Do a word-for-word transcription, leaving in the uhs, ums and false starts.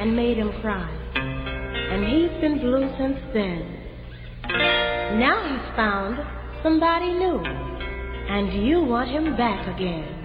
and made him cry. And he's been blue since then. Now he's found somebody new, and you want him back again.